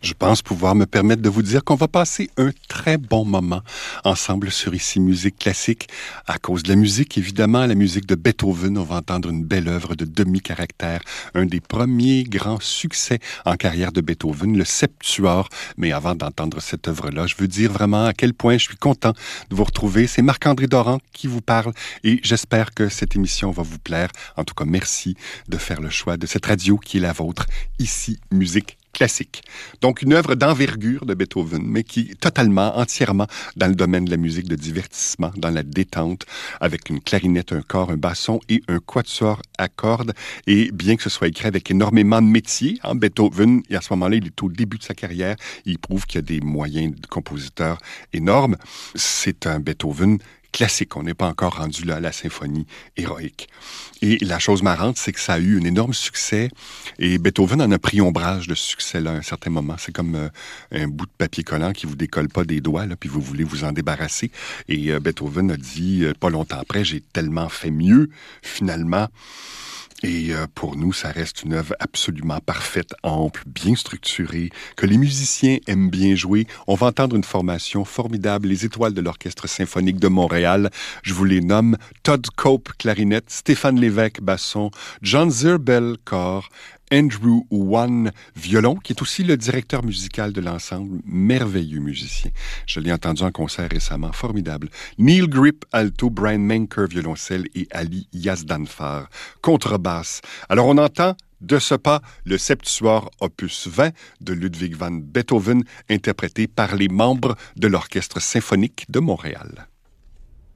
Je pense pouvoir me permettre de vous dire qu'on va passer un très bon moment ensemble sur Ici Musique Classique. À cause de la musique, évidemment, la musique de Beethoven, on va entendre une belle œuvre de demi-caractère, un des premiers grands succès en carrière de Beethoven, le Septuor. Mais avant d'entendre cette œuvre-là, je veux dire vraiment à quel point je suis content de vous retrouver. C'est Marc-André Doran qui vous parle et j'espère que cette émission va vous plaire. En tout cas, merci de faire le choix de cette radio qui est la vôtre, Ici Musique Classique. Donc, une œuvre d'envergure de Beethoven, mais qui est totalement, entièrement dans le domaine de la musique de divertissement, dans la détente, avec une clarinette, un cor, un basson et un quatuor à cordes. Et bien que ce soit écrit avec énormément de métier, Beethoven, et à ce moment-là, il est au début de sa carrière, il prouve qu'il y a des moyens de compositeur énormes. C'est un Beethoven classique. On n'est pas encore rendu là à la symphonie héroïque. Et la chose marrante, c'est que ça a eu un énorme succès et Beethoven en a pris ombrage de ce succès-là à un certain moment. C'est comme un bout de papier collant qui vous décolle pas des doigts, là, puis vous voulez vous en débarrasser. Et Beethoven a dit, pas longtemps après, j'ai tellement fait mieux, finalement. Et pour nous, ça reste une œuvre absolument parfaite, ample, bien structurée, que les musiciens aiment bien jouer. On va entendre une formation formidable, les étoiles de l'Orchestre symphonique de Montréal. Je vous les nomme: Todd Cope, clarinette, Stéphane Lévesque, basson, John Zirbel, cor, Andrew Wan, violon, qui est aussi le directeur musical de l'ensemble, merveilleux musicien. Je l'ai entendu en concert récemment, formidable. Neil Grip, alto, Brian Menker, violoncelle et Ali Yazdanfar, contrebasse. Alors on entend de ce pas le Septuor opus 20 de Ludwig van Beethoven, interprété par les membres de l'Orchestre symphonique de Montréal.